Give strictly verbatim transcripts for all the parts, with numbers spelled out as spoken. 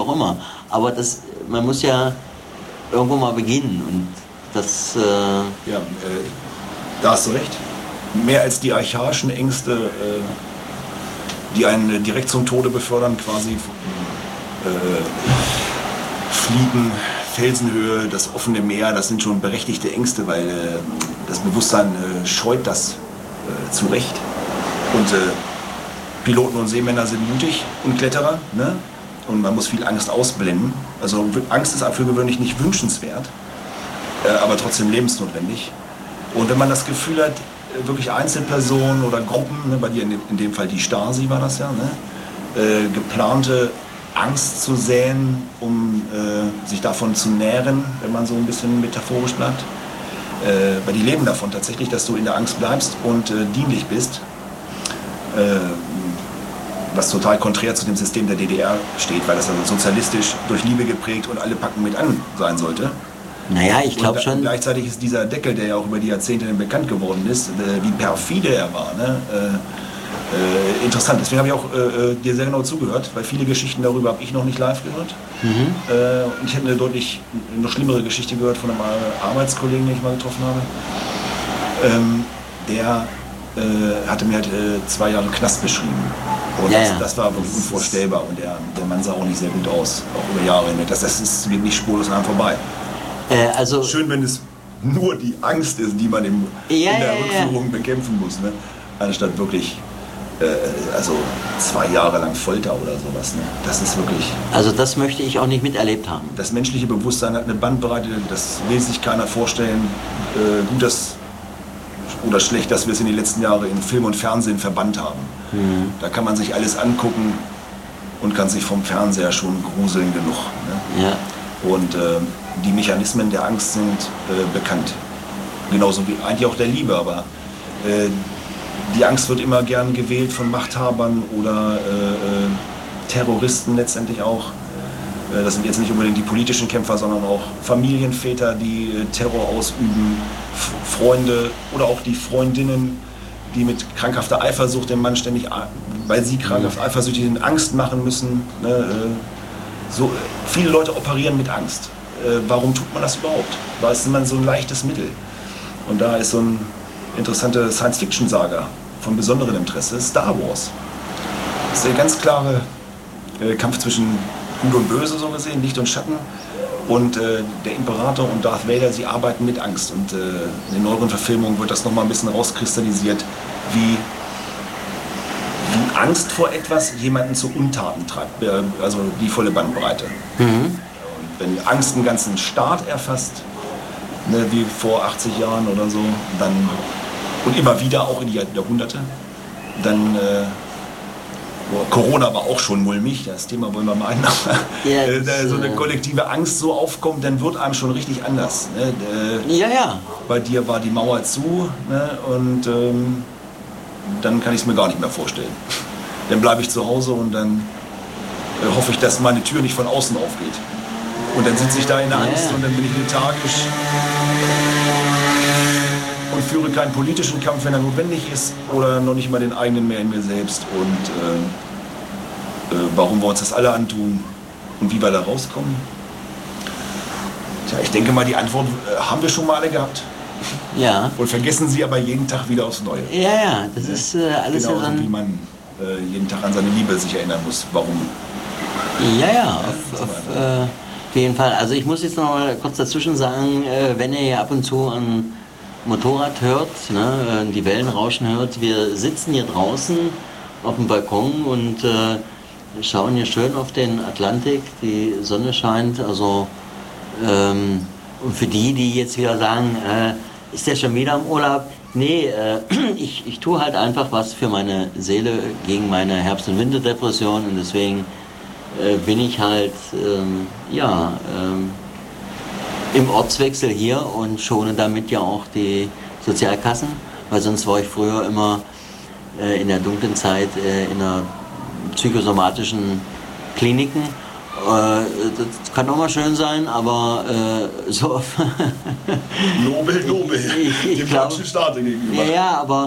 auch immer. Aber das, man muss ja irgendwo mal beginnen und das... Äh ja, äh, da hast du recht. Mehr als die archaischen Ängste, äh, die einen direkt zum Tode befördern, quasi äh, Fliegen, Felsenhöhe, das offene Meer, das sind schon berechtigte Ängste, weil äh, das Bewusstsein äh, scheut das äh, zu Recht. Und äh, Piloten und Seemänner sind mutig und Kletterer, ne? Und man muss viel Angst ausblenden. Also Angst ist für gewöhnlich nicht wünschenswert, äh, aber trotzdem lebensnotwendig. Und wenn man das Gefühl hat, wirklich Einzelpersonen oder Gruppen, ne, bei dir in dem, in dem Fall die Stasi war das ja, ne, äh, geplante Angst zu säen, um äh, sich davon zu nähren, wenn man so ein bisschen metaphorisch bleibt. Äh, weil die leben davon tatsächlich, dass du in der Angst bleibst und äh, dienlich bist. Äh, was total konträr zu dem System der D D R steht, weil das also sozialistisch durch Liebe geprägt und alle packen mit an sein sollte. Naja, ich glaube schon. Gleichzeitig ist dieser Deckel, der ja auch über die Jahrzehnte bekannt geworden ist, äh, wie perfide er war. Ne? Äh, äh, interessant. Deswegen habe ich auch äh, dir sehr genau zugehört, weil viele Geschichten darüber habe ich noch nicht live gehört. Mhm. Äh, und ich hätte eine deutlich noch schlimmere Geschichte gehört von einem Arbeitskollegen, den ich mal getroffen habe. Ähm, der äh, hatte mir halt äh, zwei Jahre Knast beschrieben. Und ja, das, ja. das war wirklich unvorstellbar. Und der, der Mann sah auch nicht sehr gut aus, auch über Jahre hinweg. Das, das ist, geht nicht spurlos an einem vorbei. Äh, also schön, wenn es nur die Angst ist, die man im, ja, in der ja, Rückführung ja. bekämpfen muss, ne? Anstatt wirklich äh, also zwei Jahre lang Folter oder sowas. Ne? Das ist wirklich... Also das möchte ich auch nicht miterlebt haben. Das menschliche Bewusstsein hat eine Bandbreite, das will sich keiner vorstellen. Äh, gut dass, oder schlecht, dass wir es in den letzten Jahren in Film und Fernsehen verbannt haben. Mhm. Da kann man sich alles angucken und kann sich vom Fernseher schon gruseln genug. Ne? Ja. Und äh, die Mechanismen der Angst sind äh, bekannt. Genauso wie eigentlich auch der Liebe, aber äh, die Angst wird immer gern gewählt von Machthabern oder äh, Terroristen letztendlich auch. Äh, das sind jetzt nicht unbedingt die politischen Kämpfer, sondern auch Familienväter, die äh, Terror ausüben, F Freunde oder auch die Freundinnen, die mit krankhafter Eifersucht dem Mann ständig, weil sie krankhaft eifersüchtig sind, Angst machen müssen. Ne? Äh, so, viele Leute operieren mit Angst. Äh, warum tut man das überhaupt? Da ist immer so ein leichtes Mittel. Und da ist so ein interessante Science-Fiction-Saga von besonderem Interesse, Star Wars. Das ist der ganz klare äh, Kampf zwischen Gut und Böse, so gesehen, Licht und Schatten. Und äh, der Imperator und Darth Vader, sie arbeiten mit Angst. Und äh, in den neueren Verfilmungen wird das nochmal ein bisschen rauskristallisiert, wie, wie Angst vor etwas jemanden zu Untaten treibt. Äh, also die volle Bandbreite. Mhm. Und wenn Angst einen ganzen Staat erfasst, ne, wie vor achtzig Jahren oder so, dann, und immer wieder, auch in die Jahrhunderte, dann... Äh, Corona war auch schon mulmig, das Thema wollen wir mal einnehmen. Ja, äh, so eine kollektive Angst so aufkommt, dann wird einem schon richtig anders. Ne? Äh, ja, ja. Bei dir war die Mauer zu, ne? Und ähm, dann kann ich es mir gar nicht mehr vorstellen. Dann bleibe ich zu Hause und dann äh, hoffe ich, dass meine Tür nicht von außen aufgeht. Und dann sitze ich da in der Angst ja. Und dann bin ich lethargisch und führe keinen politischen Kampf, wenn er notwendig ist, oder noch nicht mal den eigenen mehr in mir selbst. Und äh, äh, warum wir uns das alle antun und wie wir da rauskommen? Tja, ich denke mal, die Antwort äh, haben wir schon mal alle gehabt. Ja. Und vergessen sie aber jeden Tag wieder aufs Neue. Ja, ja, das ja. ist äh, alles genauso ja dann... wie man äh, jeden Tag an seine Liebe sich erinnern muss. Warum? Ja, ja, auf, auf äh, jeden Fall. Also ich muss jetzt noch mal kurz dazwischen sagen, äh, wenn ihr ab und zu an Motorrad hört, ne, die Wellen rauschen hört. Wir sitzen hier draußen auf dem Balkon und äh, schauen hier schön auf den Atlantik. Die Sonne scheint. Also ähm, und für die, die jetzt wieder sagen, äh, ist der schon wieder im Urlaub? Nee, äh, ich, ich tue halt einfach was für meine Seele gegen meine Herbst- und Winterdepression und deswegen äh, bin ich halt ähm, ja ähm, im Ortswechsel hier und schone damit ja auch die Sozialkassen, weil sonst war ich früher immer äh, in der dunklen Zeit äh, in einer psychosomatischen Kliniken. Äh, das kann auch mal schön sein, aber äh, so... Nobel, Nobel, ich, ich, ich dem glaub, deutschen Staat gegenüber. Ja, aber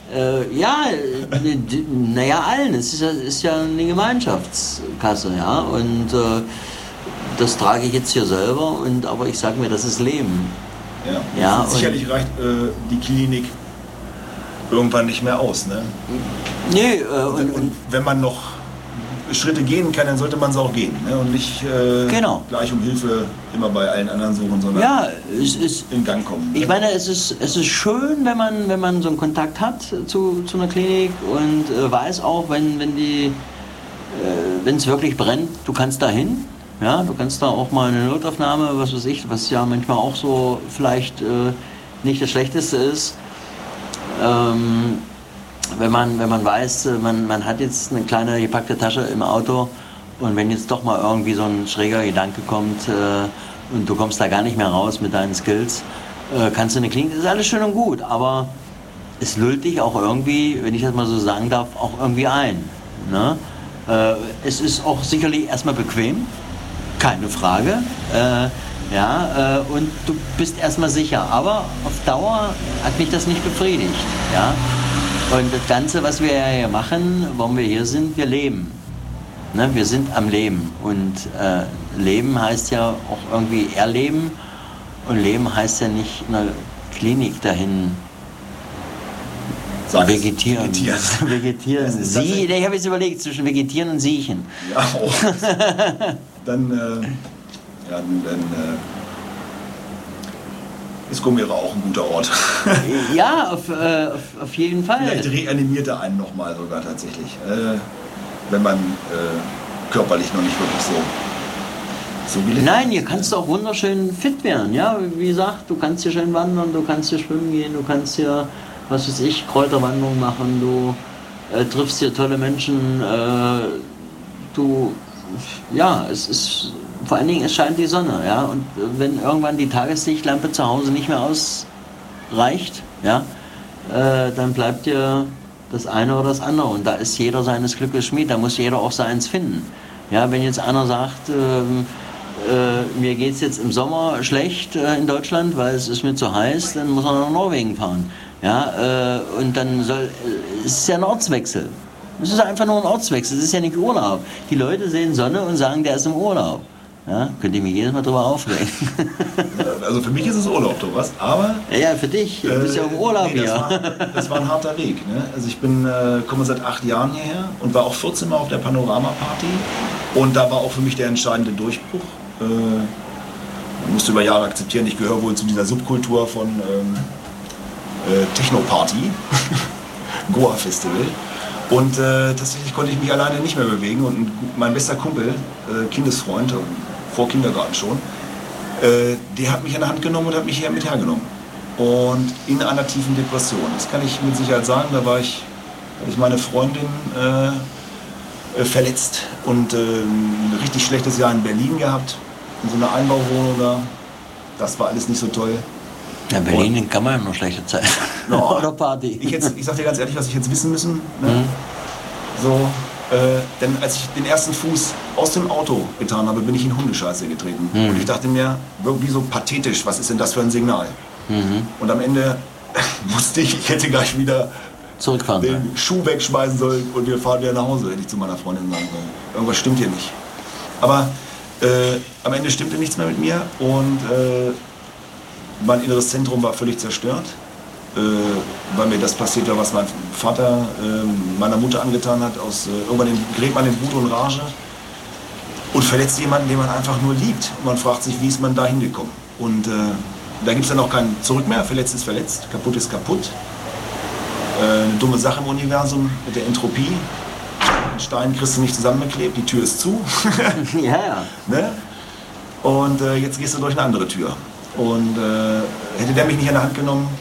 Äh, ja, naja, allen. Es ist ja, ist ja eine Gemeinschaftskasse, ja. Und äh, das trage ich jetzt hier selber, und, aber ich sage mir, das ist Leben. Ja, ja sicherlich reicht äh, die Klinik irgendwann nicht mehr aus. Ne? Nee, äh, und, und, und wenn man noch Schritte gehen kann, dann sollte man es auch gehen. Ne? Und nicht äh, genau. gleich um Hilfe immer bei allen anderen suchen, sondern ja, es ist, in Gang kommen. Ich meine, es ist, es ist schön, wenn man, wenn man so einen Kontakt hat zu, zu einer Klinik und äh, weiß auch, wenn, wenn die, äh, wenn es wirklich brennt, du kannst da hin. Ja, du kannst da auch mal eine Notaufnahme, was weiß ich, was ja manchmal auch so vielleicht äh, nicht das Schlechteste ist. Ähm, wenn man, wenn man weiß, man, man hat jetzt eine kleine gepackte Tasche im Auto, und wenn jetzt doch mal irgendwie so ein schräger Gedanke kommt äh, und du kommst da gar nicht mehr raus mit deinen Skills, äh, kannst du eine Klinik, das ist alles schön und gut, aber es lullt dich auch irgendwie, wenn ich das mal so sagen darf, auch irgendwie ein. Ne? Äh, es ist auch sicherlich erstmal bequem, keine Frage. Äh, ja, äh, und du bist erstmal sicher. Aber auf Dauer hat mich das nicht befriedigt. Ja? Und das Ganze, was wir hier machen, warum wir hier sind, wir leben. Ne? Wir sind am Leben. Und äh, Leben heißt ja auch irgendwie erleben. Und Leben heißt ja nicht in einer Klinik dahin Sag vegetieren. Vegetieren. Vegetieren. Sie, ich habe jetzt überlegt, zwischen Vegetieren und Siechen. Ja, oh. Dann, äh, ja, dann, dann äh, ist Gomera auch ein guter Ort. Ja, auf, äh, auf, auf jeden Fall. Vielleicht reanimiert er einen nochmal sogar tatsächlich, äh, wenn man äh, körperlich noch nicht wirklich so, so will. Nein, hier kannst du auch wunderschön fit werden. Ja, wie gesagt, du kannst hier schön wandern, du kannst hier schwimmen gehen, du kannst hier, was weiß ich, Kräuterwanderung machen, du äh, triffst hier tolle Menschen, äh, du, ja, es ist, vor allen Dingen, es scheint die Sonne, ja, und wenn irgendwann die Tageslichtlampe zu Hause nicht mehr ausreicht, ja, äh, dann bleibt dir das eine oder das andere, und da ist jeder seines Glückes Schmied, da muss jeder auch seins finden. Ja, wenn jetzt einer sagt, äh, äh, mir geht es jetzt im Sommer schlecht äh, in Deutschland, weil es ist mir zu heiß, dann muss er nach Norwegen fahren. Ja, äh, und dann soll, äh, es ist ja ein Ortswechsel. Es ist einfach nur ein Ortswechsel, es ist ja nicht Urlaub. Die Leute sehen Sonne und sagen, der ist im Urlaub. Ja, könnt ihr mich jedes Mal drüber aufregen. Also für mich ist es Urlaub, Thomas, aber... Ja, für dich, du bist ja im Urlaub nee, hier. Das war, das war ein harter Weg. Ne? Also ich bin, äh, komme seit acht Jahren hierher und war auch vierzehn Mal auf der Panorama-Party. Und da war auch für mich der entscheidende Durchbruch. Äh, man musste über Jahre akzeptieren, ich gehöre wohl zu dieser Subkultur von ähm, äh, Techno-Party, Goa-Festival. Und äh, tatsächlich konnte ich mich alleine nicht mehr bewegen. Und ein, mein bester Kumpel, äh, Kindesfreund, vor Kindergarten schon, äh, der hat mich an der Hand genommen und hat mich hier mit hergenommen. Und in einer tiefen Depression. Das kann ich mit Sicherheit sagen. Da war ich, habe ich meine Freundin äh, äh, verletzt und äh, ein richtig schlechtes Jahr in Berlin gehabt. In so einer Einbauwohnung da. Das war alles nicht so toll. Ja, Berlin und, kann man ja noch schlechte Zeit. No, oder Party. Ich, jetzt, ich sag dir ganz ehrlich, was ich jetzt wissen müssen. Ne? Mhm. So, äh, denn als ich den ersten Fuß aus dem Auto getan habe, bin ich in Hundescheiße getreten. Mhm. Und ich dachte mir, irgendwie so pathetisch, was ist denn das für ein Signal? Mhm. Und am Ende wusste ich, ich hätte gleich wieder zurückfahren den sein. Schuh wegschmeißen sollen und wir fahren wieder nach Hause, hätte ich zu meiner Freundin sagen sollen. Irgendwas stimmt hier nicht. Aber äh, am Ende stimmte nichts mehr mit mir und äh, mein inneres Zentrum war völlig zerstört, äh, weil mir das passiert war, was mein Vater äh, meiner Mutter angetan hat. Aus, äh, irgendwann gerät man in Wut und Rage und verletzt jemanden, den man einfach nur liebt. Und man fragt sich, wie ist man da hingekommen? Und äh, da gibt es dann auch kein Zurück mehr. Verletzt ist verletzt, kaputt ist kaputt. Äh, eine dumme Sache im Universum mit der Entropie. Den Stein kriegst du nicht zusammengeklebt, die Tür ist zu. Ja, ja. Ne? Und äh, jetzt gehst du durch eine andere Tür. Und äh, hätte der mich nicht an der Hand genommen,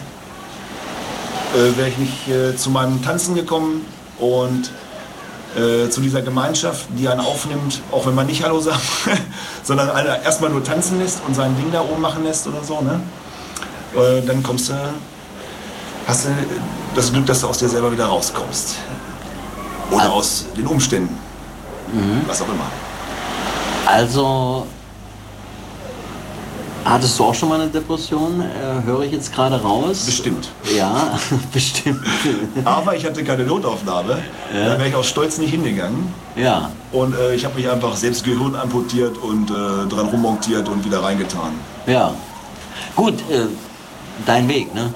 äh, wäre ich nicht äh, zu meinem Tanzen gekommen und äh, zu dieser Gemeinschaft, die einen aufnimmt, auch wenn man nicht Hallo sagt, sondern einer erstmal nur tanzen lässt und sein Ding da oben machen lässt oder so. Ne? Äh, dann kommst du, hast du das Glück, dass du aus dir selber wieder rauskommst. Oder aus den Umständen, mhm. was auch immer. Also Hattest du auch schon mal eine Depression? Äh, höre ich jetzt gerade raus? Bestimmt. Ja, bestimmt. Aber ich hatte keine Notaufnahme. Ja. Da wäre ich auch stolz nicht hingegangen. Ja. Und äh, ich habe mich einfach selbst Gehirn amputiert und äh, dran rummontiert und wieder reingetan. Ja. Gut, äh, dein Weg, ne?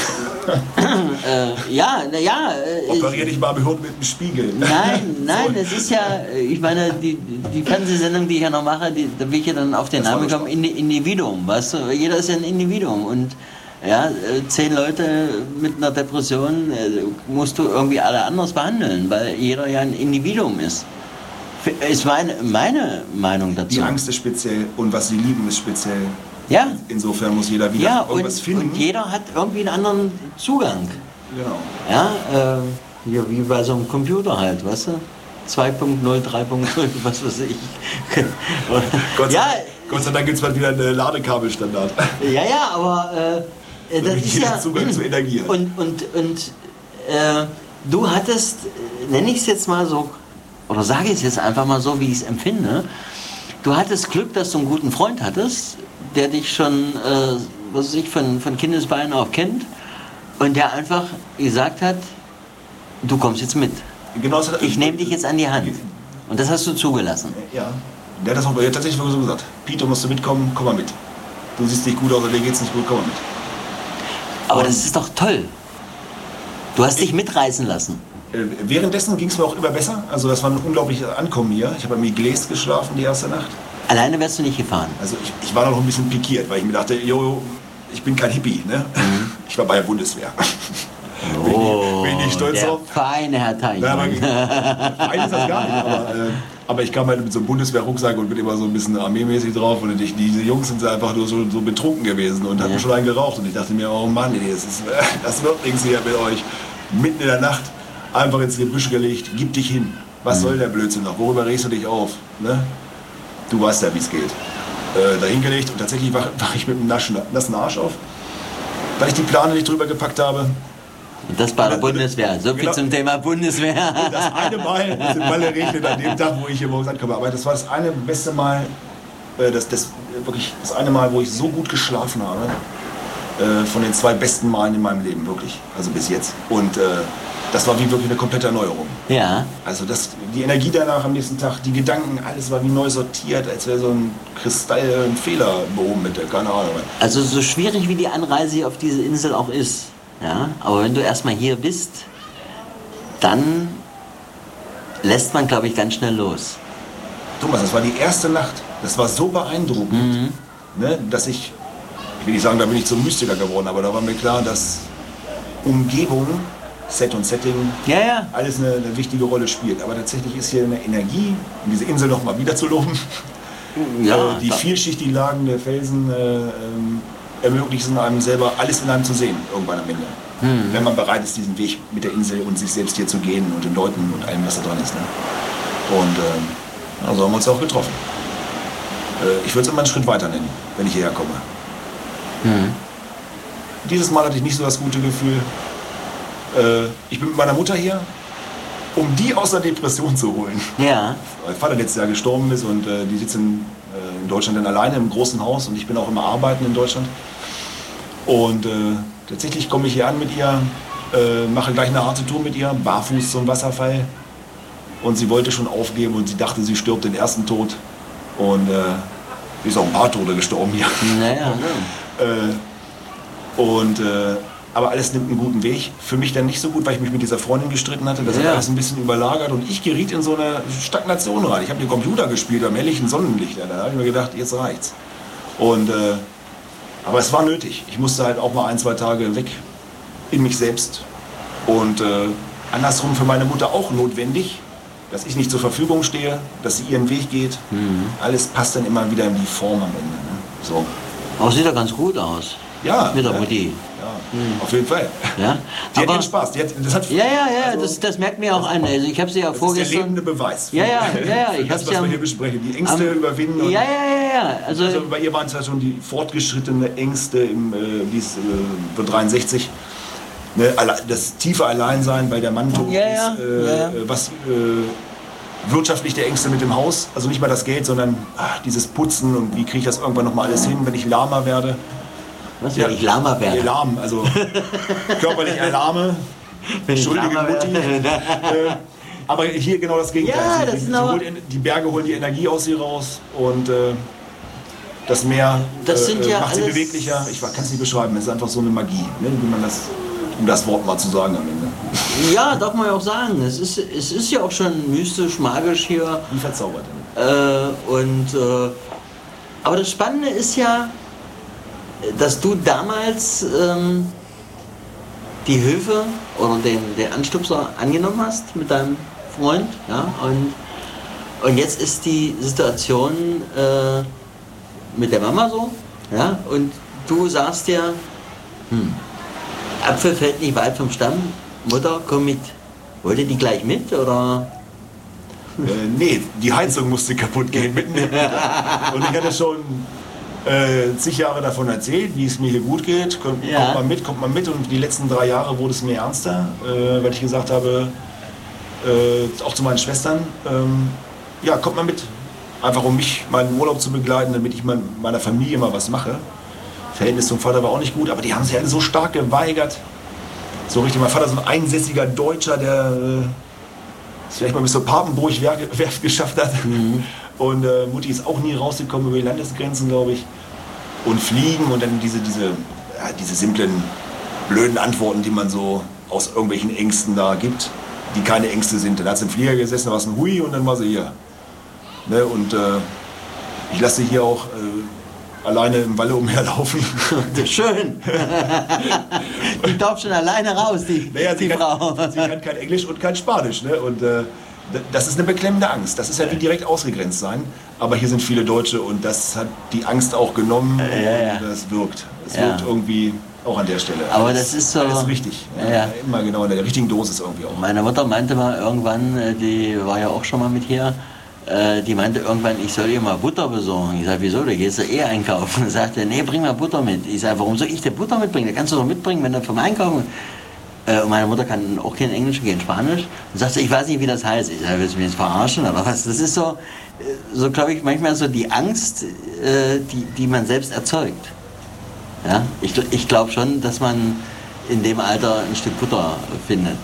äh, ja, na ja. Äh, Operier dich mal am Hirn mit dem Spiegel. Nein, nein, so. es ist ja, ich meine, die, die Fernsehsendung, die ich ja noch mache, die, da will ich ja dann auf den Das Namen kommen, Indi- Individuum, weißt du? Jeder ist ja ein Individuum und ja, äh, zehn Leute mit einer Depression äh, musst du irgendwie alle anders behandeln, weil jeder ja ein Individuum ist. F- Ist meine, meine Meinung dazu. Die Angst ist speziell und was sie lieben ist speziell. Ja. Insofern muss jeder wieder Ja, irgendwas und, finden. und jeder hat irgendwie einen anderen Zugang. Genau. Ja, äh, hier wie bei so einem Computer halt, weißt du? zwei Punkt null, drei Punkt null, was weiß ich. Gott, sei, ja, Gott sei Dank gibt es bald wieder einen Ladekabelstandard. ja, ja, aber äh, das ist Jeder ja... Zugang zu Energie hat. Und, und, und äh, du hattest, nenne ich es jetzt mal so, oder sage ich es jetzt einfach mal so, wie ich es empfinde, du hattest Glück, dass du einen guten Freund hattest, der dich schon, äh, was weiß ich, von, von Kindesbeinen auf kennt und der einfach gesagt hat, du kommst jetzt mit. Genau, das hat, Ich nehme dich jetzt an die Hand. Und das hast du zugelassen. Ja, der hat das auch der hat tatsächlich so gesagt. Peter, musst du mitkommen, komm mal mit. Du siehst nicht gut aus, oder dir geht's nicht gut, komm mal mit. Aber Und das ist doch toll. Du hast dich mitreißen lassen. äh, währenddessen ging es mir auch immer besser. Also das war ein unglaubliches Ankommen hier. Ich habe bei Migles geschlafen die erste Nacht. Alleine wärst du nicht gefahren. Also ich, ich war noch ein bisschen pikiert, weil ich mir dachte, jo, ich bin kein Hippie. Ne? Mhm. Ich war bei der Bundeswehr. bin, ich, bin ich nicht stolz der drauf. feine Herr Ja, aber, Teichmann. fein ist das gar nicht, aber, äh, aber ich kam halt mit so einem Bundeswehr-Rucksack und bin immer so ein bisschen armeemäßig drauf und ich, diese Jungs sind einfach nur so, so betrunken gewesen und hatten Ja. schon einen geraucht und ich dachte mir, oh Mann, ey, das, ist, das wird nichts hier mit euch. Mitten in der Nacht einfach ins Gebüsch gelegt, gib dich hin. Was soll der Blödsinn noch? Worüber regst du dich auf? Ne? Du weißt ja, wie es geht. Äh, dahin gelegt und tatsächlich wach, wach ich mit einem naschen, nassen Arsch auf, weil ich die Plane nicht drüber gepackt habe. Das bei der Bundeswehr. So viel Genau. zum Thema Bundeswehr. Das eine Mal, das in Malle regnet an dem Tag, wo ich hier morgens ankomme. Aber das war das eine beste Mal, äh, das, das, wirklich das eine Mal, wo ich so gut geschlafen habe. Äh, von den zwei besten Malen in meinem Leben, wirklich. Also bis jetzt. Und äh, das war wie wirklich eine komplette Erneuerung. Ja. Also das, die Energie danach am nächsten Tag, die Gedanken, alles war wie neu sortiert, als wäre so ein Kristall, ein Fehler behoben mit der, keine Ahnung. Also so schwierig wie die Anreise hier auf diese Insel auch ist, ja, aber wenn du erstmal hier bist, dann lässt man, glaube ich, ganz schnell los. Thomas, das war die erste Nacht. Das war so beeindruckend, Mhm. ne, dass ich, ich will nicht sagen, da bin ich zum Mystiker geworden, aber da war mir klar, dass Umgebung, Set und Setting, Ja, ja. alles eine, eine wichtige Rolle spielt. Aber tatsächlich ist hier eine Energie, um diese Insel noch mal wieder zu loben. Ja, äh, die klar. vielschichtig Lagen der Felsen äh, ähm, ermöglichen einem selber, alles in einem zu sehen, irgendwann am Ende. Mhm. Wenn man bereit ist, diesen Weg mit der Insel und sich selbst hier zu gehen und den Leuten und allem, was da dran ist. Ne? Und ähm, also haben wir uns auch getroffen. Äh, ich würde es immer einen Schritt weiter nennen, wenn ich hierher komme. Mhm. Dieses Mal hatte ich nicht so das gute Gefühl. Äh, ich bin mit meiner Mutter hier, um die aus der Depression zu holen. Ja. Mein Vater letztes Jahr gestorben ist und äh, die sitzen äh, in Deutschland dann alleine im großen Haus und ich bin auch immer arbeiten in Deutschland. Und äh, tatsächlich komme ich hier an mit ihr, äh, mache gleich eine harte Tour mit ihr, barfuß zum Wasserfall. Und sie wollte schon aufgeben und sie dachte, sie stirbt den ersten Tod. Und äh, sie ist auch ein paar Tode gestorben hier. Naja. Äh, und, äh, aber alles nimmt einen guten Weg. Für mich dann nicht so gut, weil ich mich mit dieser Freundin gestritten hatte. Das Ja. hat alles ein bisschen überlagert und ich geriet in so eine Stagnation rein. Ich habe den Computer gespielt am helllichen Sonnenlicht. Da habe ich mir gedacht, jetzt reicht's. Und, äh, aber es war nötig. Ich musste halt auch mal ein, zwei Tage weg in mich selbst. Und äh, andersrum für meine Mutter auch notwendig, dass ich nicht zur Verfügung stehe, dass sie ihren Weg geht. Mhm. Alles passt dann immer wieder in die Form am Ende. Ne? So. Aber sieht ja ganz gut aus. Ja, Mit der ja, Mutti. ja, auf jeden Fall. Ja. Die hat Aber, ihren Spaß. Die hat, das hat, ja, ja, ja, also, das, das merkt mir auch an. Also ich habe sie ja das ist der vorgestern. lebende Beweis. Ja, ja, ja, ja, für ich das, hab's was ja wir am- hier besprechen. Die Ängste am- überwinden. Und Ja, ja, ja, ja. Also, also bei ihr waren es ja schon die fortgeschrittene Ängste, im, äh, die ist äh, wird dreiundsechzig. Ne, alle- das tiefe Alleinsein, weil der Mann tot Ja, ja, ist, äh, ja, ja. was äh, wirtschaftlich der Ängste mit dem Haus. Also nicht mal das Geld, sondern ach, dieses Putzen und wie kriege ich das irgendwann nochmal alles hin, wenn ich lahmer werde. Was, wenn ja, ich lahmer werde? Lahm, also körperlich erlahme. Entschuldige Mutti. äh, aber hier genau das Gegenteil. Ja, das die, die, die, holt, die Berge holen die Energie aus ihr raus und äh, das Meer das sind äh, ja macht sie beweglicher. Ich kann es nicht beschreiben, es ist einfach so eine Magie, ne? Wie man das, um das Wort mal zu sagen am Ende. Ja, darf man ja auch sagen. Es ist, es ist ja auch schon mystisch, magisch hier. Wie verzaubert. Äh, und, äh, aber das Spannende ist ja, dass du damals ähm, die Hilfe oder den, den Anstupser angenommen hast mit deinem Freund. Ja? Und, und jetzt ist die Situation äh, mit der Mama so. Ja? Und du sagst dir, hm, Apfel fällt nicht weit vom Stamm. Mutter, komm mit. Wollte die gleich mit oder? Äh, nee, die Heizung musste kaputt gehen mitten im Winter. Und ich hatte schon äh, zig Jahre davon erzählt, wie es mir hier gut geht. Kommt, ja. kommt man mit, kommt man mit. Und die letzten drei Jahre wurde es mir ernster, äh, weil ich gesagt habe, äh, auch zu meinen Schwestern, ähm, ja, kommt man mit. Einfach um mich, meinen Urlaub zu begleiten, damit ich mein, meiner Familie mal was mache. Verhältnis zum Vater war auch nicht gut, aber die haben sich alle so stark geweigert. So richtig, mein Vater ist so ein einsässiger Deutscher, der äh, es vielleicht mal bis zur Papenburg-Werft geschafft hat. Mhm. Und äh, Mutti ist auch nie rausgekommen über die Landesgrenzen, glaube ich. Und fliegen und dann diese, diese, ja, diese simplen, blöden Antworten, die man so aus irgendwelchen Ängsten da gibt, die keine Ängste sind. Dann hat sie im Flieger gesessen, da war es ein Hui und dann war sie hier. Ne? Und äh, ich lasse sie hier auch äh, alleine im Walle umherlaufen. Schön. Die darf schon alleine raus, die, naja, die sie Frau. Kann, sie kann kein Englisch und kein Spanisch. Ne? Und äh, das ist eine beklemmende Angst. Das ist ja wie direkt ausgegrenzt sein. Aber hier sind viele Deutsche und das hat die Angst auch genommen. Ja, ja. Und das wirkt. Es Ja. wirkt irgendwie auch an der Stelle. Aber alles, das ist so. alles richtig. Ja, ja. Immer genau in der richtigen Dosis irgendwie auch. Meine Mutter meinte mal irgendwann, äh, die war ja auch schon mal mit hier, äh, die meinte irgendwann, ich soll ihr mal Butter besorgen. Ich sage, wieso, du gehst ja eh einkaufen. Und sagte, nee, bring mal Butter mit. Ich sage, warum soll ich dir Butter mitbringen? Da kannst du doch mitbringen, wenn du vom Einkaufen. Äh, und meine Mutter kann auch kein Englisch, kein Spanisch. Und sagte, ich weiß nicht, wie das heißt. Ich sage, willst du mich jetzt verarschen oder was? Das ist so, so glaube ich, manchmal so die Angst, äh, die, die man selbst erzeugt. Ja? Ich, ich glaube schon, dass man in dem Alter ein Stück Butter findet.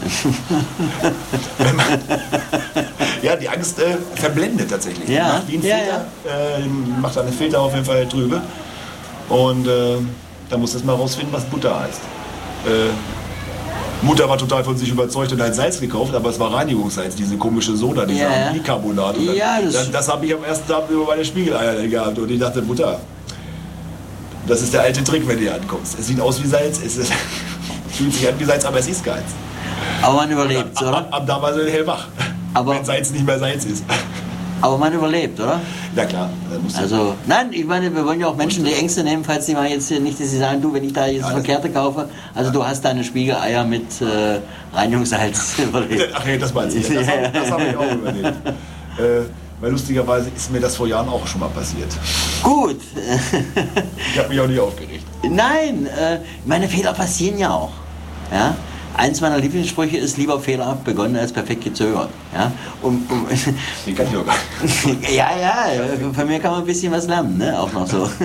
Ja, die Angst äh, verblendet tatsächlich. Ja. Macht wie ein Ja, Filter, ja. Äh, macht einen Filter auf jeden Fall drüber. Und äh, da muss es mal rausfinden, was Butter heißt. Äh, Mutter war total von sich überzeugt und hat Salz gekauft, aber es war Reinigungssalz, diese komische Soda, dieser Ja. Bicarbonat. Und dann, Ja, das- dann, das habe ich am ersten Tag über meine Spiegeleier gehabt und ich dachte, Mutter, das ist der alte Trick, wenn du hier ankommst. Es sieht aus wie Salz, es ist, fühlt sich an wie Salz, aber es ist keins. Aber man überlebt, Ab, oder? ab, ab da war sie hellwach, Aber- wenn Salz nicht mehr Salz ist. Aber man überlebt, oder? Na klar, dann musst du- Also, nein, ich meine, wir wollen ja auch Menschen die Ängste nehmen, falls die mal jetzt hier nicht, dass sie sagen, du, wenn ich da jetzt das Ja, Verkehrte kaufe, also du hast deine Spiegeleier mit äh, Reinigungssalz überlebt. Ach ja, das meinst du. Ja, das habe das hab ich auch überlebt. Äh, weil lustigerweise ist mir das vor Jahren auch schon mal passiert. Gut. Ich habe mich auch nicht aufgeregt. Nein, äh, meine Fehler passieren ja auch. Ja? Eins meiner Lieblingssprüche ist lieber fehlerhaft begonnen als perfekt gezögert. Ja? Und, und, Den kann ich auch gar nicht. ja, ja, von mir kann man ein bisschen was lernen, ne? Auch noch so.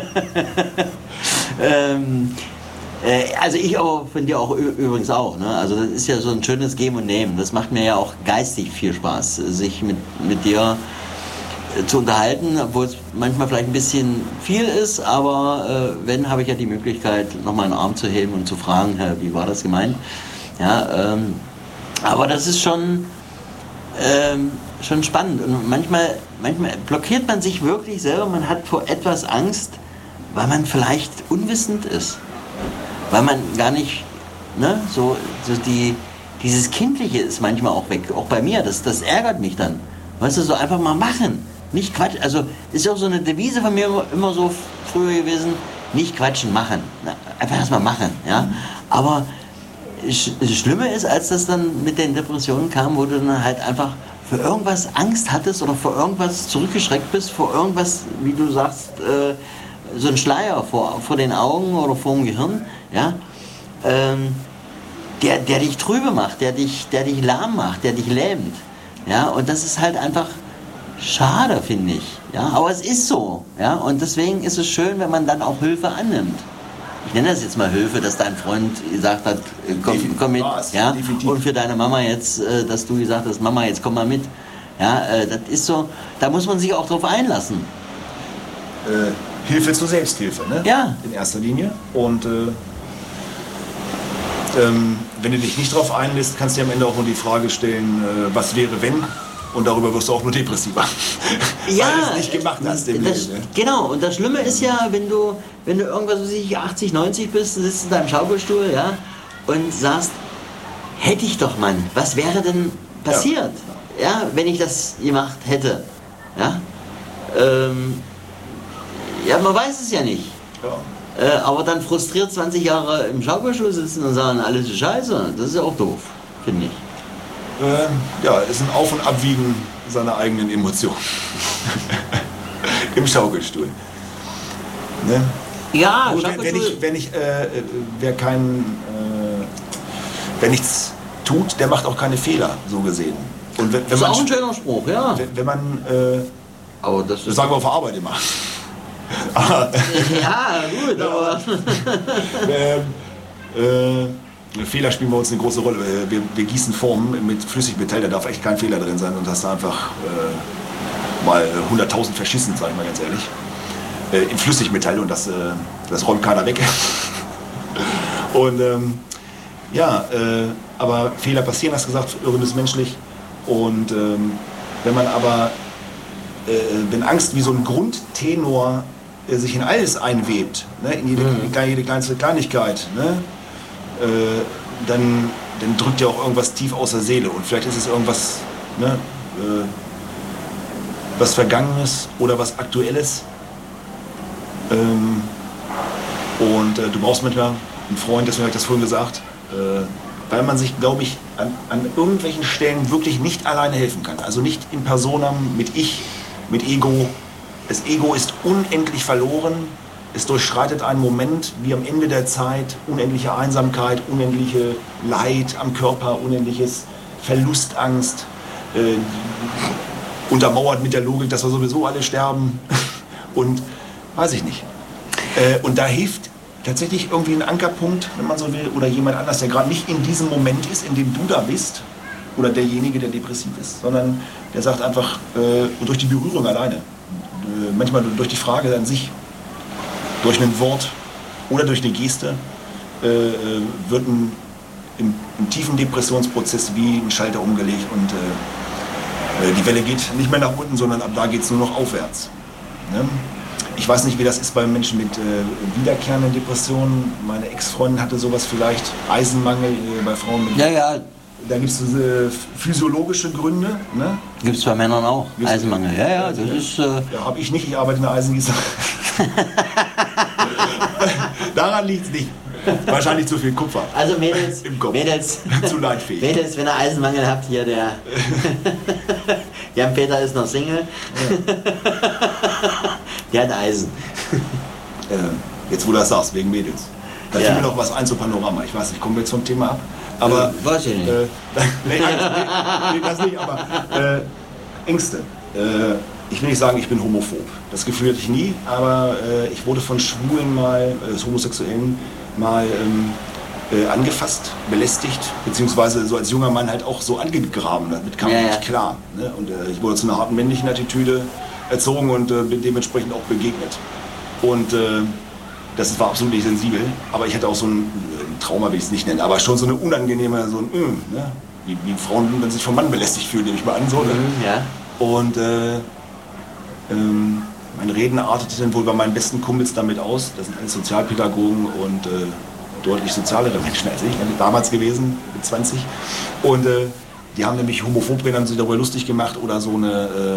ähm, äh, also ich aber von dir auch ü- übrigens auch. Ne? Also das ist ja so ein schönes Geben und Nehmen. Das macht mir ja auch geistig viel Spaß, sich mit, mit dir äh, zu unterhalten, obwohl es manchmal vielleicht ein bisschen viel ist, aber äh, wenn, habe ich ja die Möglichkeit, nochmal einen Arm zu heben und zu fragen, Herr, wie war das gemeint? Ja, ähm, aber das ist schon, ähm, schon spannend und manchmal, manchmal blockiert man sich wirklich selber, man hat vor etwas Angst, weil man vielleicht unwissend ist, weil man gar nicht, ne, so, so die, dieses Kindliche ist manchmal auch weg, auch bei mir, das, das ärgert mich dann, weißt du, so einfach mal machen, nicht quatschen, also ist ja auch so eine Devise von mir immer, immer so früher gewesen, nicht quatschen, machen, einfach erstmal machen, ja, aber das Schlimme ist, als das dann mit den Depressionen kam, wo du dann halt einfach für irgendwas Angst hattest oder vor irgendwas zurückgeschreckt bist, vor irgendwas, wie du sagst, äh, so ein Schleier vor, vor den Augen oder vor dem Gehirn, ja, ähm, der, der dich trübe macht, der dich, der dich lahm macht, der dich lähmt. Ja, und das ist halt einfach schade, finde ich. Ja, aber es ist so. Ja, und deswegen ist es schön, wenn man dann auch Hilfe annimmt. Ich nenne das jetzt mal Hilfe, dass dein Freund gesagt hat, komm, komm mit. Ja, und für deine Mama jetzt, dass du gesagt hast, Mama, jetzt komm mal mit. Ja, das ist so, da muss man sich auch drauf einlassen. Äh, Hilfe zur Selbsthilfe, ne? Ja. In erster Linie. Und äh, ähm, wenn du dich nicht darauf einlässt, kannst du dir am Ende auch nur die Frage stellen, äh, was wäre wenn? Und darüber wirst du auch nur depressiver. Ja, weil du es nicht gemacht hast im das, Leben. Ne? Genau, und das Schlimme ist ja, wenn du, wenn du irgendwas, was weiß ich, achtzig, neunzig bist, sitzt in deinem Schaukelstuhl, ja, und sagst, hätte ich doch, Mann, was wäre denn passiert, ja, ja wenn ich das gemacht hätte, ja, ähm, ja, man weiß es ja nicht. Ja. Äh, aber dann frustriert zwanzig Jahre im Schaukelstuhl sitzen und sagen, alles ist scheiße, das ist ja auch doof, finde ich. Äh, ja, ist ein Auf- und Abwiegen seiner eigenen Emotionen. Im Schaukelstuhl. Ne? Ja, Gut, wenn, wenn ich, wenn ich äh, wer kein, äh, wer nichts tut, der macht auch keine Fehler, so gesehen. Und wenn, wenn das ist man, auch ein schöner Spruch, ja. Wenn, wenn man, äh, aber das, das sagen wir auf der Arbeit immer. aber, ja, gut, aber... ähm, äh, Fehler spielen bei uns eine große Rolle. Wir, wir gießen Formen mit Flüssigmetall, da darf echt kein Fehler drin sein und hast da einfach äh, mal hunderttausend verschissen, sag ich mal ganz ehrlich. Äh, in Flüssigmetall und das, äh, das räumt keiner weg. und ähm, ja, äh, aber Fehler passieren, hast du gesagt, Irren ist menschlich. Und ähm, wenn man aber, äh, wenn Angst wie so ein Grundtenor äh, sich in alles einwebt, ne, in jede, mhm. jede kleinste Kleinigkeit, ne, Äh, dann, dann drückt ja auch irgendwas tief aus der Seele und vielleicht ist es irgendwas, ne, äh, was Vergangenes oder was Aktuelles. Ähm, und äh, du brauchst manchmal einen Freund, deswegen habe ich das vorhin gesagt, äh, weil man sich, glaube ich, an, an irgendwelchen Stellen wirklich nicht alleine helfen kann. Also nicht in Personam, mit Ich, mit Ego. Das Ego ist unendlich verloren. Es durchschreitet einen Moment wie am Ende der Zeit, unendliche Einsamkeit, unendliche Leid am Körper, unendliches Verlustangst, äh, untermauert mit der Logik, dass wir sowieso alle sterben und weiß ich nicht. Äh, und da hilft tatsächlich irgendwie ein Ankerpunkt, wenn man so will, oder jemand anders, der gerade nicht in diesem Moment ist, in dem du da bist, oder derjenige, der depressiv ist, sondern der sagt einfach, äh, durch die Berührung alleine, äh, manchmal durch die Frage an sich, durch ein Wort oder durch eine Geste äh, wird ein, im, im tiefen Depressionsprozess wie ein Schalter umgelegt und äh, die Welle geht nicht mehr nach unten, sondern ab da geht es nur noch aufwärts. Ne? Ich weiß nicht, wie das ist bei Menschen mit äh, wiederkehrenden Depressionen. Meine Ex-Freundin hatte sowas vielleicht, Eisenmangel äh, bei Frauen mit... Ja, ja. Da gibt es diese physiologische Gründe. Ne? Gibt es bei Männern auch, Gibt's Eisenmangel. Ja, ja, das ja. ist... Äh ja, habe ich nicht, ich arbeite in der Eisengießerei. Daran liegt es nicht. Wahrscheinlich zu viel Kupfer. Also Mädels, im Kopf. Mädels, zu leidfähig. Mädels, wenn ihr Eisenmangel habt, hier der Jan-Peter ist noch Single. Ja. Der hat Eisen. Äh, jetzt wo du das sagst, wegen Mädels. Da ja. fiel mir noch was ein zu Panorama. Ich weiß nicht, kommen wir jetzt vom Thema ab? Aber, äh, weiß ich nicht. Äh, nee, nee, nee, das nicht, aber äh, Ängste. Äh, ich will nicht sagen, ich bin homophob. Das Gefühl hatte ich nie, aber äh, ich wurde von Schwulen mal, äh, Homosexuellen mal ähm, äh, angefasst, belästigt, beziehungsweise so als junger Mann halt auch so angegraben. Damit kam ja, ich ja. nicht klar. Ne? Und äh, ich wurde zu einer harten männlichen Attitüde erzogen und äh, bin dementsprechend auch begegnet. Und äh, das war absolut nicht sensibel, aber ich hatte auch so ein, ein Trauma, will ich es nicht nennen, aber schon so eine unangenehme, so ein, mm, ne? wie, wie Frauen, wenn sich vom Mann belästigt fühlen, nehme ich mal an. So, ne? Mhm, ja. Und äh, ähm, mein Reden artete dann wohl bei meinen besten Kumpels damit aus. Das sind alles Sozialpädagogen und äh, deutlich sozialere Menschen als ich, damals gewesen, mit zwanzig. Und äh, die haben nämlich homophob genannt, haben sich darüber lustig gemacht oder so eine, äh,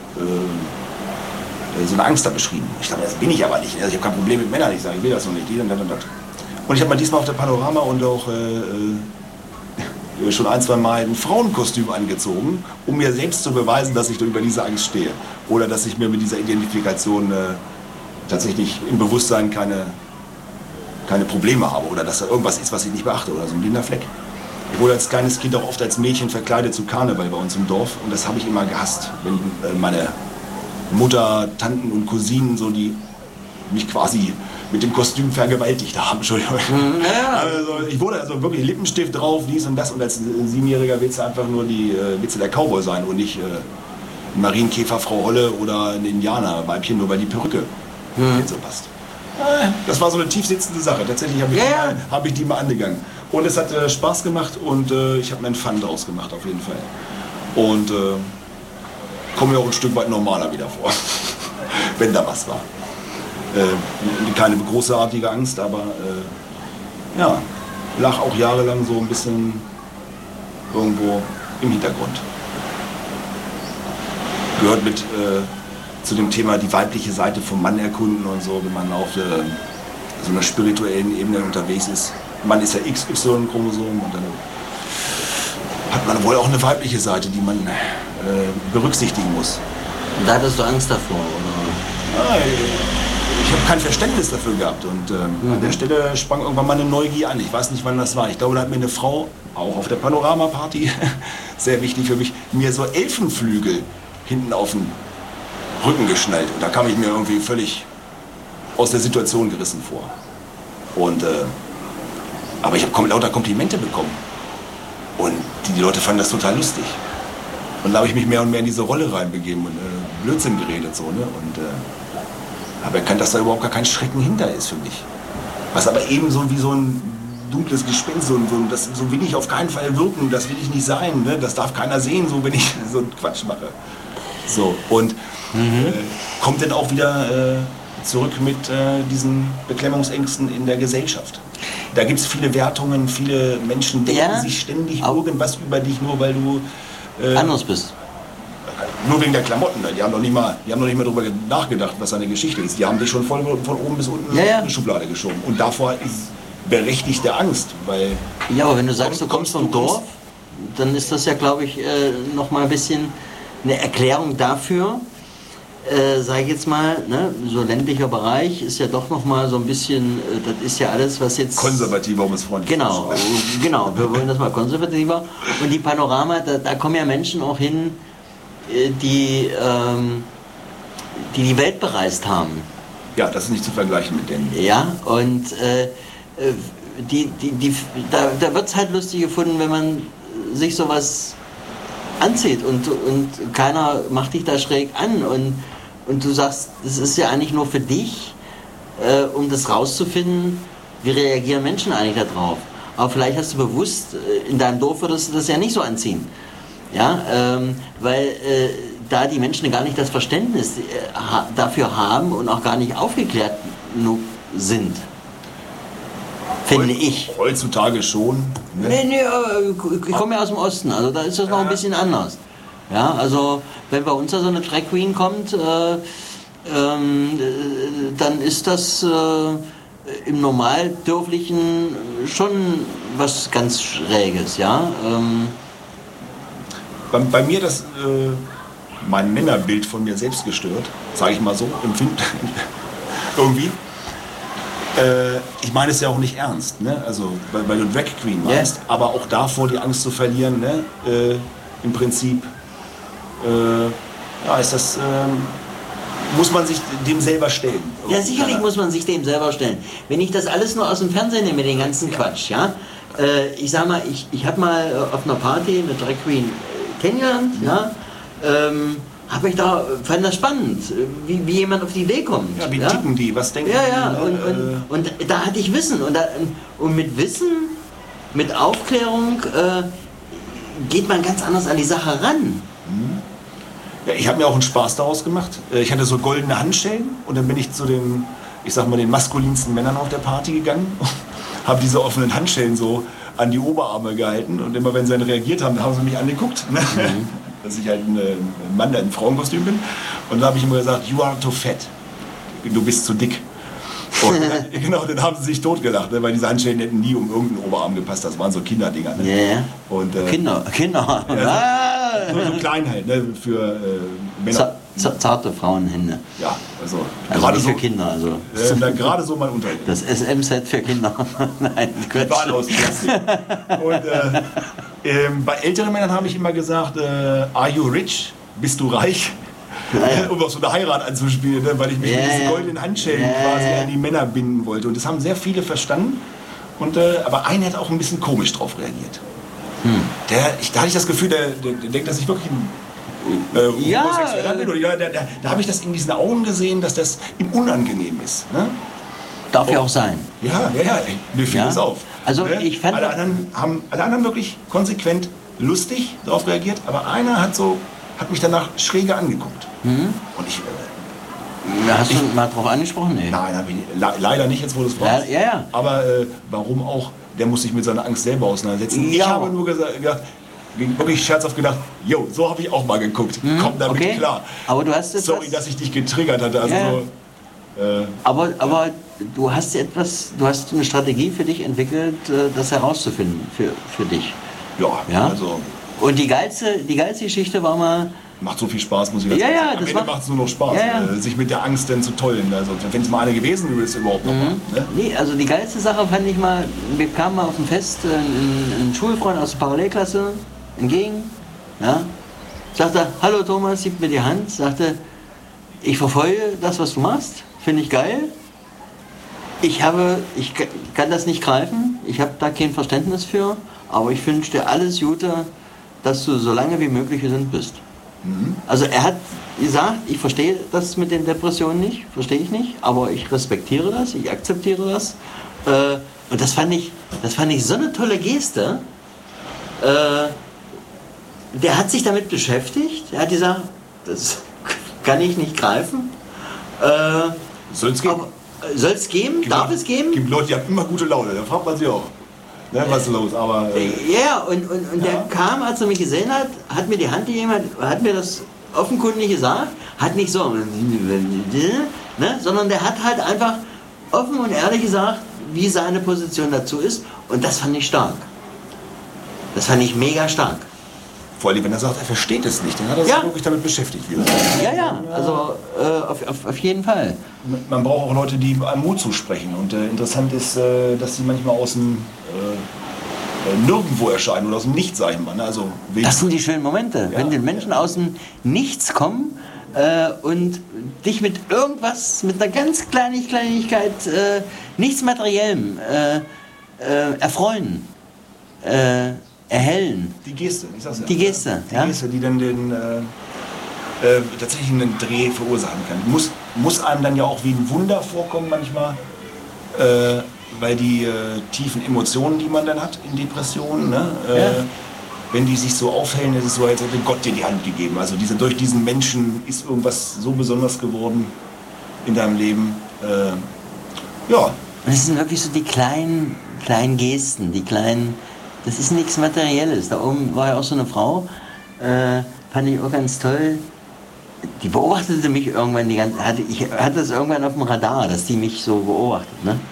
äh, so eine Angst da beschrieben. Ich dachte, das bin ich aber nicht. Also ich habe kein Problem mit Männern, ich sage, ich will das noch nicht. Die und das und das. Und ich habe mal diesmal auf der Panorama und auch äh, äh, schon ein, zwei Mal ein Frauenkostüm angezogen, um mir selbst zu beweisen, dass ich über diese Angst stehe. Oder dass ich mir mit dieser Identifikation äh, tatsächlich im Bewusstsein keine, keine Probleme habe. Oder dass da irgendwas ist, was ich nicht beachte. Oder so ein blinder Fleck. Ich wurde als kleines Kind auch oft als Mädchen verkleidet zu Karneval bei uns im Dorf und das habe ich immer gehasst, wenn äh, meine Mutter, Tanten und Cousinen so die mich quasi mit dem Kostüm vergewaltigt haben. Entschuldigung. Ja. Also, ich wurde also wirklich Lippenstift drauf, dies und das und als Siebenjähriger willst du einfach nur die äh, willst du der Cowboy sein und nicht äh, ein Marienkäfer Frau Holle oder ein Indianerweibchen, nur weil die Perücke mhm. nicht so passt. Das war so eine tiefsitzende Sache. Tatsächlich habe ich, ja. hab ich die mal angegangen. Und es hat äh, Spaß gemacht und äh, ich habe mir einen Fun draus gemacht auf jeden Fall. Und äh, komme mir auch ein Stück weit normaler wieder vor, wenn da was war. Äh, keine großartige Angst, aber äh, ja, lag auch jahrelang so ein bisschen irgendwo im Hintergrund. Gehört mit äh, zu dem Thema die weibliche Seite vom Mann erkunden und so, wenn man auf äh, so einer spirituellen Ebene unterwegs ist. Mann ist ja X Y-Chromosom und dann hat man wohl auch eine weibliche Seite, die man äh, berücksichtigen muss. Und da hattest du Angst davor, oder? Ja, ich habe kein Verständnis dafür gehabt und äh, mhm. an der Stelle sprang irgendwann mal eine Neugier an. Ich weiß nicht, wann das war. Ich glaube, da hat mir eine Frau, auch auf der Panorama-Party, sehr wichtig für mich, mir so Elfenflügel hinten auf den Rücken geschnallt. Und da kam ich mir irgendwie völlig aus der Situation gerissen vor. Und, äh, aber ich habe lauter Komplimente bekommen. Und die, die Leute fanden das total lustig. Und da habe ich mich mehr und mehr in diese Rolle reinbegeben und äh, Blödsinn geredet. So, ne? Und äh, habe erkannt, dass da überhaupt gar kein Schrecken hinter ist für mich. Was aber eben so wie so ein dunkles Gespenst, so, so, das, so will ich auf keinen Fall wirken, das will ich nicht sein. Ne? Das darf keiner sehen, so wenn ich so einen Quatsch mache. So, und mhm. äh, kommt dann auch wieder äh, zurück mit äh, diesen Beklemmungsängsten in der Gesellschaft. Da gibt es viele Wertungen, viele Menschen denken ja, sich ständig irgendwas über dich, nur weil du äh, anders bist. Nur wegen der Klamotten. Die haben noch nicht mal, die haben noch nicht mal darüber nachgedacht, was seine Geschichte ist. Die haben dich schon von, von oben bis unten ja, ja. in die Schublade geschoben. Und davor ist berechtigte Angst. Weil ja, aber wenn du sagst, du kommst vom Dorf, dann ist das ja, glaube ich, äh, noch mal ein bisschen eine Erklärung dafür, äh, sage ich jetzt mal, ne, so ländlicher Bereich ist ja doch noch mal so ein bisschen, äh, das ist ja alles, was jetzt... Konservativer, um es freundlich zu sagen. Genau, genau, wir wollen das mal konservativer. Und die Panorama, da, da kommen ja Menschen auch hin, äh, die, ähm, die die Welt bereist haben. Ja, das ist nicht zu vergleichen mit denen. Ja, und äh, die, die, die, da, da wird es halt lustig gefunden, wenn man sich sowas anzieht und, und keiner macht dich da schräg an und, und du sagst, das ist ja eigentlich nur für dich, äh, um das rauszufinden, wie reagieren Menschen eigentlich darauf. Aber vielleicht hast du bewusst, äh, in deinem Dorf würdest du das ja nicht so anziehen. Ja, ähm, weil äh, da die Menschen gar nicht das Verständnis äh, ha- dafür haben und auch gar nicht aufgeklärt genug sind. Finde ich. Heutzutage schon. Ne? Nee, nee, ich komme ja aus dem Osten, also da ist das noch ein bisschen anders. Ja, also wenn bei uns da so eine Drag Queen kommt, äh, ähm, dann ist das äh, im Normaldörflichen schon was ganz Schräges, ja. Ähm. Bei, bei mir das äh, mein Männerbild von mir selbst gestört, sage ich mal so, empfinden irgendwie. Äh, ich meine es ja auch nicht ernst, ne? Also, weil, weil du Drag Queen meinst, yeah. aber auch davor die Angst zu verlieren, ne? Äh, im Prinzip äh, ja, ist das, äh, muss man sich dem selber stellen. Ja, sicherlich muss man sich dem selber stellen. Wenn ich das alles nur aus dem Fernsehen nehme, den ganzen Quatsch, ja? Äh, ich sag mal, ich, ich habe mal auf einer Party eine Drag Queen kennengelernt, mhm. ja? Ähm, Habe ich da, fand das spannend, wie, wie jemand auf die Idee kommt. Ja, wie ja? ticken die, was denken ja, die? Ja, und, und, und da hatte ich Wissen. Und, da, und mit Wissen, mit Aufklärung äh, geht man ganz anders an die Sache ran. Ja, ich habe mir auch einen Spaß daraus gemacht. Ich hatte so goldene Handschellen und dann bin ich zu den, ich sag mal, den maskulinsten Männern auf der Party gegangen. Habe diese offenen Handschellen so an die Oberarme gehalten und immer wenn sie dann reagiert haben, haben sie mich angeguckt. Ne? Mhm. Dass ich halt ein Mann, der in Frauenkostüm bin. Und da habe ich immer gesagt, you are too fat. Du bist zu dick. Und dann, genau, dann haben sie sich totgelacht, ne, weil diese Handschellen hätten nie um irgendeinen Oberarm gepasst. Das waren so Kinderdinger. Ne? Yeah. Und, äh, Kinder, Kinder. Ja, so, so, so klein halt, ne, für äh, Männer. zarte Frauenhände. Ja, also, also gerade nicht so für Kinder. Also. Äh, na, gerade so mein Unterhalt. Das S M-Set für Kinder. Nein, die waren aus Plastik. Und äh, äh, bei älteren Männern habe ich immer gesagt, äh, are you rich? Bist du reich? Ja, ja. Um auch so eine Heirat anzuspielen, ne? Weil ich mich ja, mit diesen goldenen Handschellen ja, quasi an die Männer binden wollte. Und das haben sehr viele verstanden. Und, äh, aber einer hat auch ein bisschen komisch drauf reagiert. Hm. Der, ich, da hatte ich das Gefühl, der, der, der denkt, dass ich wirklich ein äh, ja, homosexueller bin. Oder, ja, da, da, da habe ich das in diesen Augen gesehen, dass das ihm unangenehm ist. Ne? Darf ja auch sein. Ja, ja, ja, mir fiel ja? das auf. Also ne? ich fand alle, anderen haben, alle anderen wirklich konsequent lustig darauf reagiert, aber einer hat, so, hat mich danach schräge angeguckt. Mhm. Und ich... Äh, Hast ich, du mal drauf angesprochen? Nee. Nein, hab ich, le leider nicht, jetzt wo du es fragst. Ja, ja, ja. Aber äh, warum auch? Der muss sich mit seiner Angst selber auseinandersetzen. Ja. Ich habe nur gesagt, gedacht, wirklich scherzhaft gedacht, jo, so habe ich auch mal geguckt. Mhm, Komm damit okay. klar. Aber du hast Sorry, dass ich dich getriggert hatte. Also ja. so, äh, aber, aber du hast etwas, du hast eine Strategie für dich entwickelt, das herauszufinden für, für dich. Ja, ja, also. Und die geilste, die geilste Geschichte war mal. Macht so viel Spaß, muss ich dazu ja, sagen. Ja, Am Ende macht es nur noch Spaß, ja, ja. Äh, sich mit der Angst denn zu tollen. Also, wenn es mal eine gewesen wäre, ist es überhaupt noch mhm. mal. Ne? Nee, also die geilste Sache fand ich mal, wir kamen mal auf ein Fest, ein, ein Schulfreund aus der Parallelklasse entgegen, ja, sagte, hallo Thomas, gib mir die Hand, sagte, ich verfolge das, was du machst, finde ich geil. Ich habe, ich kann das nicht greifen, ich habe da kein Verständnis für, aber ich wünsche dir alles Gute, dass du so lange wie möglich gesund bist. Mhm. Also er hat gesagt, ich verstehe das mit den Depressionen nicht, verstehe ich nicht, aber ich respektiere das, ich akzeptiere das. Äh, und das fand ich, das fand ich so eine tolle Geste. Äh, der hat sich damit beschäftigt, er hat gesagt, das kann ich nicht greifen. Äh, Soll es geben? Soll es geben? Gibt Darf Leute, es geben? Gibt Leute, die haben immer gute Laune, da fragt man sich auch. Ne, was ist los? Aber, äh, ja, und, und, und ja. der kam, als er mich gesehen hat, hat mir die Hand gegeben, hat, hat mir das offenkundig gesagt, hat nicht so, ne, sondern der hat halt einfach offen und ehrlich gesagt, wie seine Position dazu ist. Und das fand ich stark. Das fand ich mega stark. Vor allem, wenn er sagt, er versteht es nicht, dann hat er sich ja. wirklich damit beschäftigt. Wieder. Ja, ja, also äh, auf, auf, auf jeden Fall. Man braucht auch Leute, die einem Mut zusprechen. Und äh, interessant ist, äh, dass sie manchmal aus dem äh, Nirgendwo erscheinen oder aus dem Nichts, sag ich mal. Ne? Also, das sind die schönen Momente, ja, wenn die Menschen ja. aus dem Nichts kommen äh, und dich mit irgendwas, mit einer ganz kleinen Kleinigkeit, äh, nichts Materiellem äh, äh, erfreuen. Äh, erhellen. Die Geste, ich sag's ja. Die Geste, die ja. Geste, die dann den, äh, äh, tatsächlich einen Dreh verursachen kann. Muss, muss einem dann ja auch wie ein Wunder vorkommen manchmal, äh, weil die äh, tiefen Emotionen, die man dann hat in Depressionen, ne, äh, ja. wenn die sich so aufhellen, ist es so, als hätte Gott dir die Hand gegeben. Also diese, durch diesen Menschen ist irgendwas so besonders geworden in deinem Leben. Äh, ja. Und es sind wirklich so die kleinen, kleinen Gesten, die kleinen. Das ist nichts Materielles. Da oben war ja auch so eine Frau, äh, fand ich auch ganz toll. Die beobachtete mich irgendwann, die ganze, hatte, ich hatte das irgendwann auf dem Radar, dass die mich so beobachtet. Ne?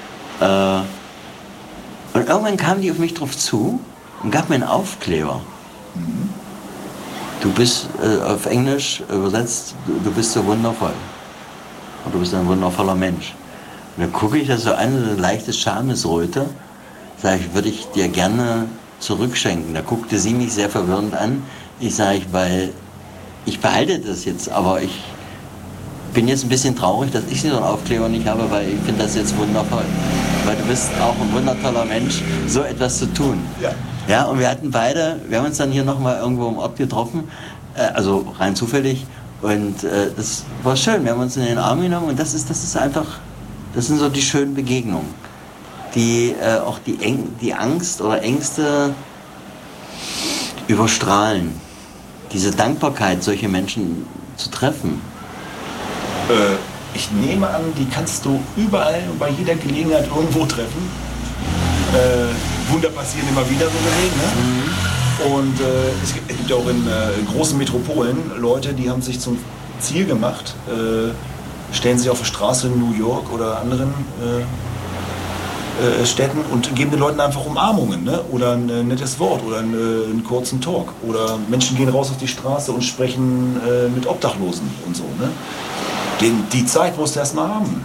Äh, und irgendwann kam die auf mich drauf zu und gab mir einen Aufkleber. Mhm. Du bist, äh, auf Englisch übersetzt, du, du bist so wundervoll. Und du bist ein wundervoller Mensch. Und dann gucke ich das so an, so eine leichte Schamesröte. Sag ich, würde ich dir gerne zurückschenken. Da guckte sie mich sehr verwirrend an. Ich sage, weil ich behalte das jetzt, aber ich bin jetzt ein bisschen traurig, dass ich so einen Aufkleber nicht habe, weil ich finde das jetzt wundervoll. Weil du bist auch ein wundertoller Mensch, so etwas zu tun. Ja. Ja, und wir hatten beide, wir haben uns dann hier nochmal irgendwo im Ort getroffen, äh, also rein zufällig. Und äh, das war schön, wir haben uns in den Arm genommen und das ist, das ist einfach, das sind so die schönen Begegnungen, die äh, auch die, Eng die Angst oder Ängste überstrahlen. Diese Dankbarkeit, solche Menschen zu treffen. Äh, ich nehme an, die kannst du überall und bei jeder Gelegenheit irgendwo treffen. Äh, Wunder passieren immer wieder, so gesehen. Ne? Mhm. Und äh, es gibt, es gibt auch in äh, großen Metropolen Leute, die haben sich zum Ziel gemacht, äh, stellen sich auf der Straße in New York oder anderen äh, äh, Städten und geben den Leuten einfach Umarmungen, ne? Oder ein äh, nettes Wort oder ein, äh, einen kurzen Talk. Oder Menschen gehen raus auf die Straße und sprechen äh, mit Obdachlosen und so. Ne? Den, die Zeit musst du erst mal haben.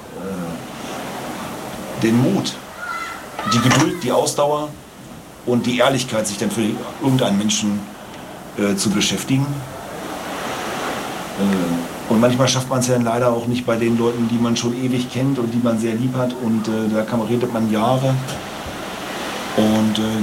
Äh, den Mut, die Geduld, die Ausdauer und die Ehrlichkeit, sich dann für irgendeinen Menschen äh, zu beschäftigen. Äh, und manchmal schafft man es ja dann leider auch nicht bei den Leuten, die man schon ewig kennt und die man sehr lieb hat. Und äh, da kann, redet man Jahre. Und äh,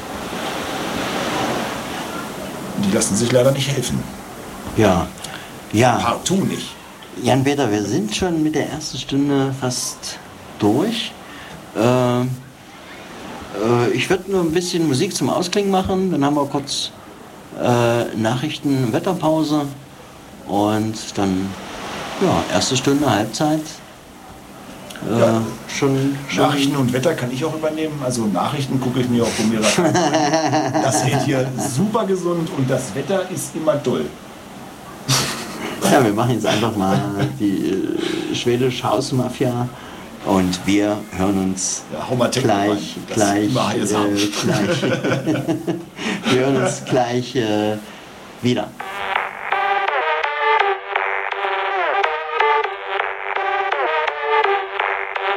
die lassen sich leider nicht helfen. Ja, ja. Partout nicht. Jan-Peter, wir sind schon mit der ersten Stunde fast durch. Äh, äh, ich würde nur ein bisschen Musik zum Ausklingen machen, dann haben wir kurz äh, Nachrichten, Wetterpause und dann ja, erste Stunde, Halbzeit. Äh, Ja. schon, schon Nachrichten und Wetter kann ich auch übernehmen. Also Nachrichten gucke ich mir auch von mir an. Das hält hier super gesund und das Wetter ist immer toll. Ja, wir machen jetzt einfach mal die äh, schwedische Hausmafia und wir hören uns Ja, hau mal Techno gleich, rein, dass gleich, immer heiß haben. äh, gleich wir hören uns gleich äh, wieder.